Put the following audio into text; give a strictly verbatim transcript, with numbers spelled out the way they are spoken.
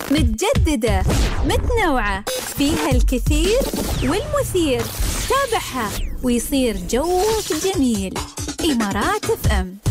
متجددة متنوعة، فيها الكثير والمثير. تابعها ويصير جوك جميل. إمارات اف ام.